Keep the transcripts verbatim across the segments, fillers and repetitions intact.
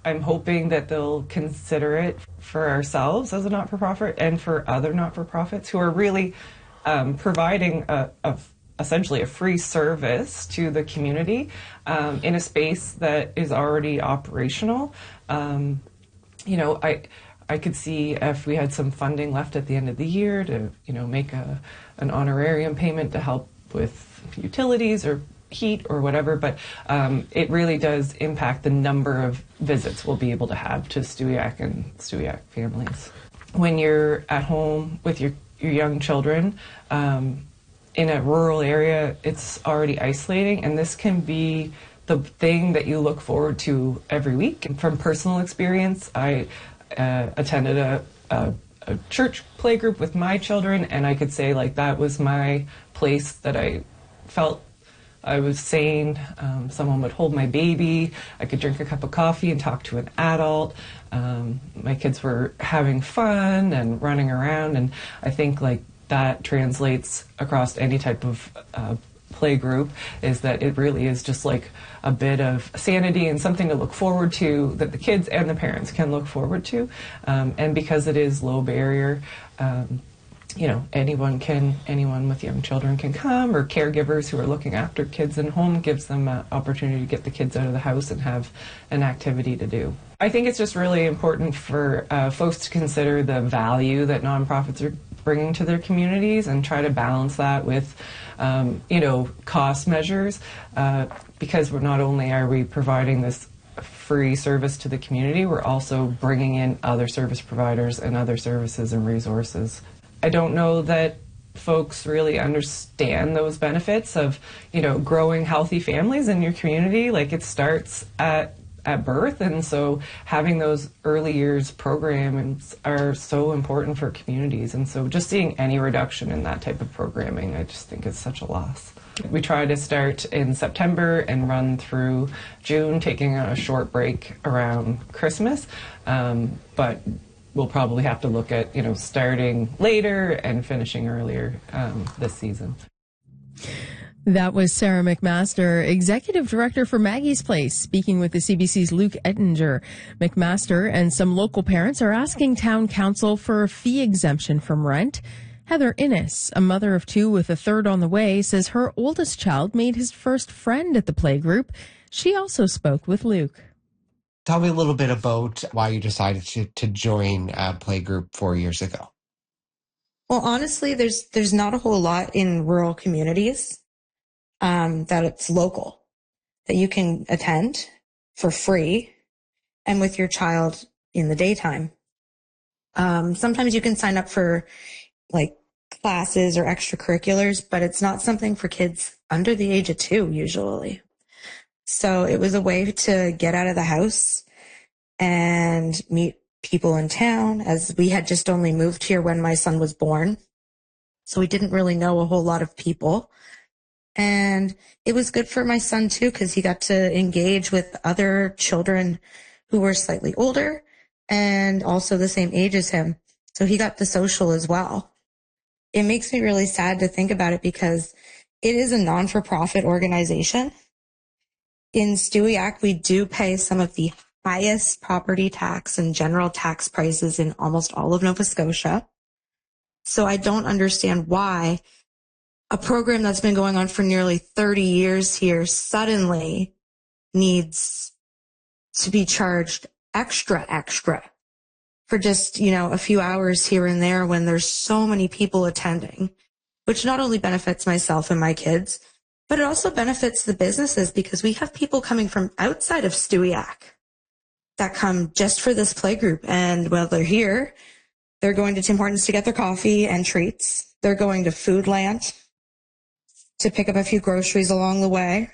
I'm hoping that they'll consider it for ourselves as a not-for-profit and for other not-for-profits who are really um, providing a, a, essentially a free service to the community um, in a space that is already operational. Um, you know, I I could see if we had some funding left at the end of the year to, you know, make a an honorarium payment to help with utilities or heat or whatever, but um, it really does impact the number of visits we'll be able to have to Stewiacke and Stewiacke families. When you're at home with your, your young children um, in a rural area, it's already isolating, and this can be the thing that you look forward to every week. And from personal experience, I uh, attended a, a, a church playgroup with my children, and I could say like that was my place that I felt I was sane. Um, someone would hold my baby. I could drink a cup of coffee and talk to an adult. Um, my kids were having fun and running around, and I think like that translates across any type of uh, play group, is that it really is just like a bit of sanity and something to look forward to that the kids and the parents can look forward to. Um, and because it is low barrier, um, you know, anyone can, anyone with young children can come, or caregivers who are looking after kids in home gives them an opportunity to get the kids out of the house and have an activity to do. I think it's just really important for uh, folks to consider the value that nonprofits are bringing to their communities and try to balance that with, um, you know, cost measures, uh, because we're not only are we providing this free service to the community, we're also bringing in other service providers and other services and resources. I don't know that folks really understand those benefits of, you know, growing healthy families in your community. Like, it starts at at birth, and so having those early years programs are so important for communities. And so just seeing any reduction in that type of programming, I just think is such a loss. We try to start in September and run through June, taking a short break around Christmas, um, but we'll probably have to look at, you know, starting later and finishing earlier um, this season. That was Sarah McMaster, Executive Director for Maggie's Place, speaking with the C B C's Luke Ettinger. McMaster and some local parents are asking Town Council for a fee exemption from rent. Heather Innes, a mother of two with a third on the way, says her oldest child made his first friend at the playgroup. She also spoke with Luke. Tell me a little bit about why you decided to, to join a playgroup four years ago. Well, honestly, there's there's not a whole lot in rural communities um, that it's local, that you can attend for free and with your child in the daytime. Um, sometimes you can sign up for like classes or extracurriculars, but it's not something for kids under the age of two usually. So it was a way to get out of the house and meet people in town, as we had just only moved here when my son was born. So we didn't really know a whole lot of people. And it was good for my son too, because he got to engage with other children who were slightly older and also the same age as him. So he got the social as well. It makes me really sad to think about it because it is a non-for-profit organization. In Stewiacke, we do pay some of the highest property tax and general tax prices in almost all of Nova Scotia. So I don't understand why a program that's been going on for nearly thirty years here suddenly needs to be charged extra, extra for just, you know, a few hours here and there when there's so many people attending, which not only benefits myself and my kids, but it also benefits the businesses, because we have people coming from outside of Stewiacke that come just for this playgroup. And while they're here, they're going to Tim Hortons to get their coffee and treats. They're going to Foodland to pick up a few groceries along the way.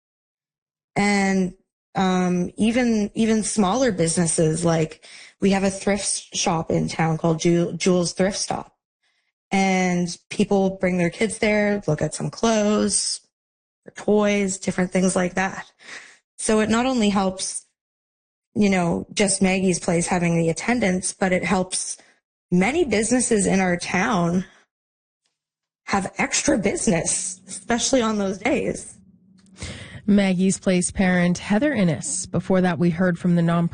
And um, even even smaller businesses, like we have a thrift shop in town called Jules Thrift Stop. And people bring their kids there, look at some clothes, toys, different things like that. So it not only helps, you know, just Maggie's Place having the attendance, but it helps many businesses in our town have extra business, especially on those days. Maggie's Place parent Heather Innes. Before that, we heard from the nonprofit